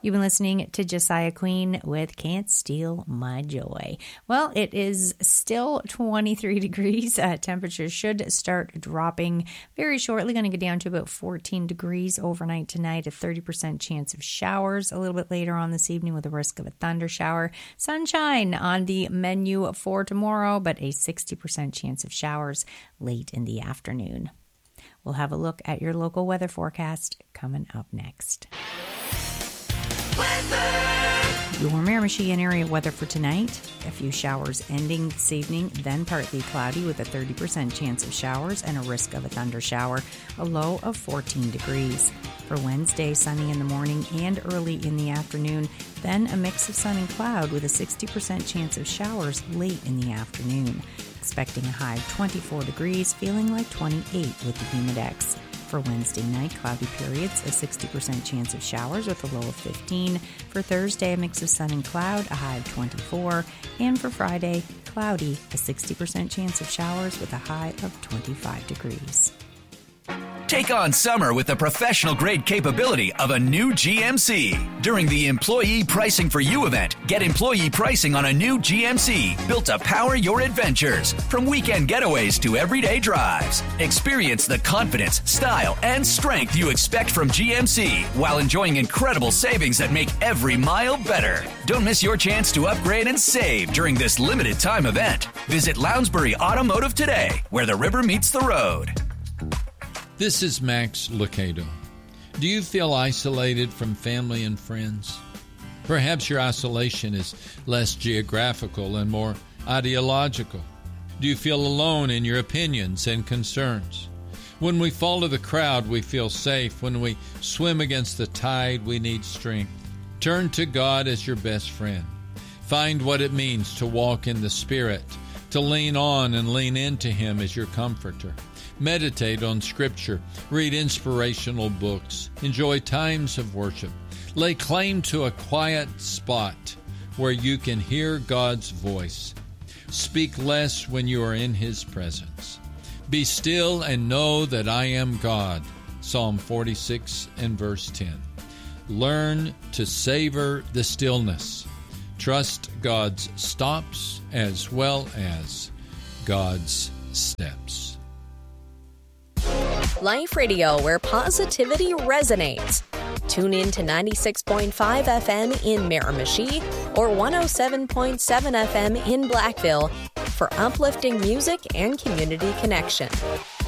You've been listening to Josiah Queen with Can't Steal My Joy. Well, it is still 23 degrees. Temperatures should start dropping very shortly. Going to go down to about 14 degrees overnight tonight. A 30% chance of showers a little bit later on this evening with a risk of a thunder shower. Sunshine on the menu for tomorrow, but a 60% chance of showers late in the afternoon. We'll have a look at your local weather forecast coming up next. Your Miramichi and area weather for tonight. A few showers ending this evening, then partly cloudy with a 30% chance of showers and a risk of a thunder shower, a low of 14 degrees. For Wednesday, sunny in the morning and early in the afternoon, then a mix of sun and cloud with a 60% chance of showers late in the afternoon. Expecting a high of 24 degrees, feeling like 28 with the Humidex. For Wednesday night, cloudy periods, a 60% chance of showers with a low of 15. For Thursday, a mix of sun and cloud, a high of 24. And for Friday, cloudy, a 60% chance of showers with a high of 25 degrees. Take on summer with the professional-grade capability of a new GMC. During the Employee Pricing for You event, get employee pricing on a new GMC built to power your adventures. From weekend getaways to everyday drives. Experience the confidence, style, and strength you expect from GMC while enjoying incredible savings that make every mile better. Don't miss your chance to upgrade and save during this limited time event. Visit Lounsbury Automotive today, where the river meets the road. This is Max Lucado. Do you feel isolated from family and friends? Perhaps your isolation is less geographical and more ideological. Do you feel alone in your opinions and concerns? When we follow the crowd, we feel safe. When we swim against the tide, we need strength. Turn to God as your best friend. Find what it means to walk in the Spirit, to lean on and lean into Him as your comforter. Meditate on Scripture, read inspirational books, enjoy times of worship. Lay claim to a quiet spot where you can hear God's voice. Speak less when you are in His presence. Be still and know that I am God. Psalm 46 and verse 10. Learn to savor the stillness. Trust God's stops as well as God's steps. Life Radio, where positivity resonates. Tune in to 96.5 FM in Miramichi or 107.7 FM in Blackville for uplifting music and community connection.